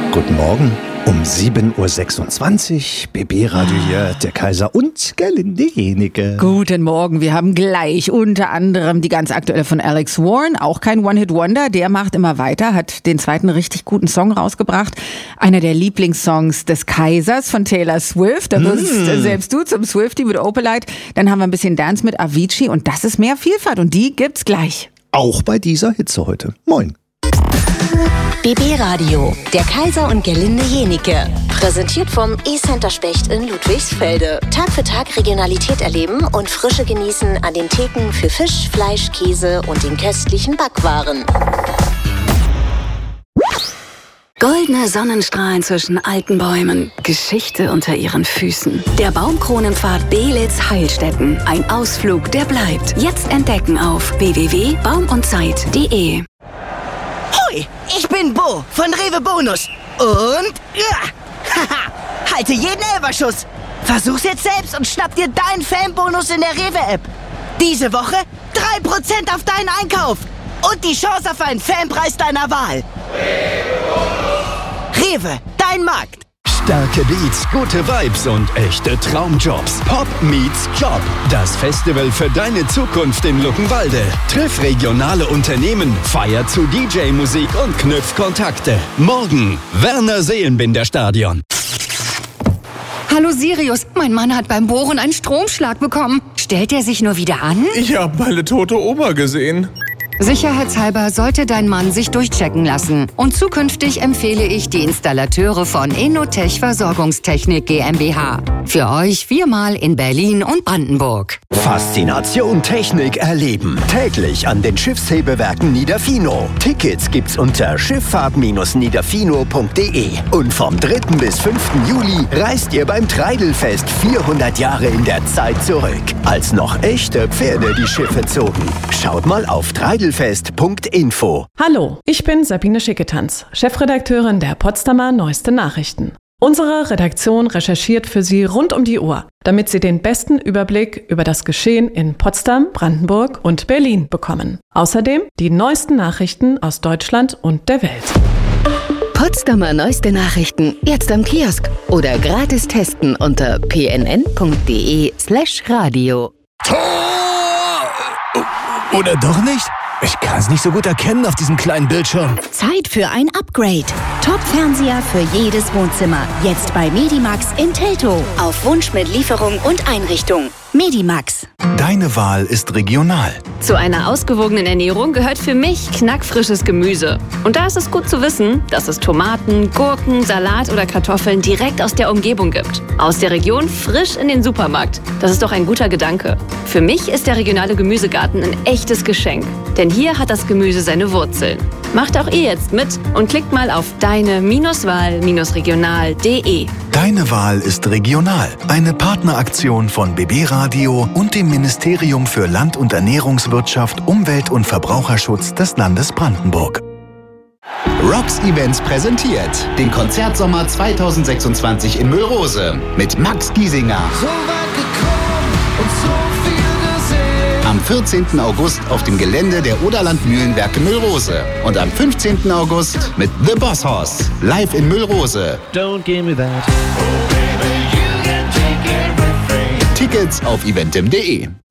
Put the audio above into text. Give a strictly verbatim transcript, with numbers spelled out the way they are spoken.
Guten Morgen. Um sieben Uhr sechsundzwanzig, B B-Radio hier, der Kaiser und Gerlinde Jenike. Guten Morgen, wir haben gleich unter anderem die ganz aktuelle von Alex Warren, auch kein One-Hit-Wonder, der macht immer weiter, hat den zweiten richtig guten Song rausgebracht. Einer der Lieblingssongs des Kaisers von Taylor Swift, da wirst mm. selbst du zum Swiftie mit Opalite. Dann haben wir ein bisschen Dance mit Avicii und das ist mehr Vielfalt und die gibt's gleich. Auch bei dieser Hitze heute. Moin. B B-Radio, der Kaiser und Gerlinde Jenike. Präsentiert vom E-Center Specht in Ludwigsfelde. Tag für Tag Regionalität erleben und Frische genießen an den Theken für Fisch, Fleisch, Käse und den köstlichen Backwaren. Goldene Sonnenstrahlen zwischen alten Bäumen, Geschichte unter ihren Füßen. Der Baumkronenpfad Beelitz-Heilstätten. Ein Ausflug, der bleibt. Jetzt entdecken auf w w w punkt baum und zeit punkt de. Hoi, ich bin Bo von Rewe Bonus. Und ja, haha, halte jeden Elberschuss. Versuch's jetzt selbst und schnapp dir deinen Fanbonus in der Rewe-App. Diese Woche drei Prozent auf deinen Einkauf. Und die Chance auf einen Fanpreis deiner Wahl. Rewe, dein Markt. Starke Beats, gute Vibes und echte Traumjobs. Pop meets Job. Das Festival für deine Zukunft in Luckenwalde. Triff regionale Unternehmen, feier zu D J-Musik und knüpf Kontakte. Morgen, Werner Seelenbinder Stadion. Hallo Sirius, mein Mann hat beim Bohren einen Stromschlag bekommen. Stellt er sich nur wieder an? Ich habe meine tote Oma gesehen. Sicherheitshalber sollte dein Mann sich durchchecken lassen. Und zukünftig empfehle ich die Installateure von Enotech Versorgungstechnik GmbH. Für euch viermal in Berlin und Brandenburg. Faszination Technik erleben. Täglich an den Schiffshebewerken Niederfino. Tickets gibt's unter schifffahrt Bindestrich niederfino punkt de. Und vom dritten bis fünften Juli reist ihr beim Treidelfest vierhundert Jahre in der Zeit zurück. Als noch echte Pferde die Schiffe zogen. Schaut mal auf treidelfest punkt info. Hallo, ich bin Sabine Schicketanz, Chefredakteurin der Potsdamer Neueste Nachrichten. Unsere Redaktion recherchiert für Sie rund um die Uhr, damit Sie den besten Überblick über das Geschehen in Potsdam, Brandenburg und Berlin bekommen. Außerdem die neuesten Nachrichten aus Deutschland und der Welt. Potsdamer Neueste Nachrichten jetzt am Kiosk oder gratis testen unter p n n punkt de slash radio. Tor! Oder doch nicht? Ich kann es nicht so gut erkennen auf diesem kleinen Bildschirm. Zeit für ein Upgrade. Top-Fernseher für jedes Wohnzimmer. Jetzt bei Medimax in Teltow. Auf Wunsch mit Lieferung und Einrichtung. Medimax. Deine Wahl ist regional. Zu einer ausgewogenen Ernährung gehört für mich knackfrisches Gemüse. Und da ist es gut zu wissen, dass es Tomaten, Gurken, Salat oder Kartoffeln direkt aus der Umgebung gibt. Aus der Region frisch in den Supermarkt. Das ist doch ein guter Gedanke. Für mich ist der regionale Gemüsegarten ein echtes Geschenk. Denn hier hat das Gemüse seine Wurzeln. Macht auch ihr jetzt mit und klickt mal auf deine-wahl regional punkt de. Deine Wahl ist regional. Eine Partneraktion von B B-Radio und dem Ministerium für Land- und Ernährungswirtschaft, Umwelt- und Verbraucherschutz des Landes Brandenburg. Rocks Events präsentiert den Konzertsommer zweitausendsechsundzwanzig in Müllrose mit Max Giesinger. So weit gekommen und so viel gesehen. Am vierzehnten August auf dem Gelände der Oderland Mühlenwerke Müllrose. Und am fünfzehnten August mit The Boss Hoss live in Müllrose. Don't give me that. Tickets auf eventim punkt de.